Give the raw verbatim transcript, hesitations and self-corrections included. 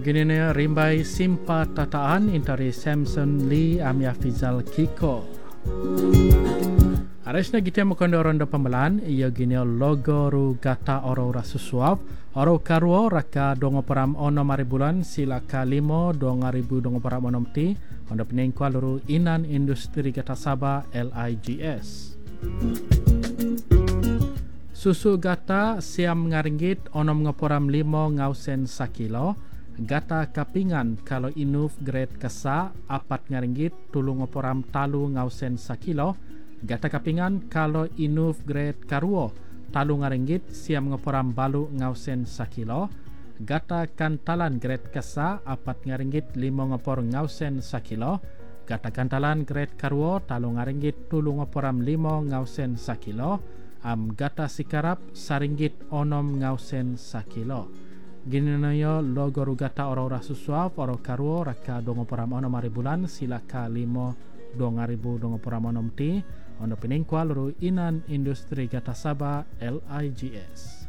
gini ni rimbai simpa tataan intari Samson Lee amya Fizal Kiko. Aresna kita mukondo rondo pembelan ia gini logo ru gata oro rasusuap oro karwo raka dongo peram ono mari bulan silaka limo donga ribu dongo peram onom ti ondo penengkual ru Inan Industri Gata Sabah L I G S. Susu gata siam ngaringgit onom ngoporam limo ngausen sakilo. Gata kapingan kalau inuf grade kesa apat ngaringgit tulung ngoporam talu ngausen sakilo. Gata kapingan kalau inuf grade karuo talu ngaringgit siam ngoporam balu ngausen sakilo. Gata kantalan grade kesa apat ngaringgit limo ngopor ngausen sakilo. Gata kantalan grade karuo talu ngaringgit tulung ngoporam limo ngausen sakilo. Am gata sikarap saringgit onom ngausen sakilo. Gini nayo logo rugata ora-ora susuap oro karuo raka dongo poram onom hari bulan silaka limo donga ribu dongo poram onom ti ono peningkual ru Inan Industri Gata Sabah L I G S.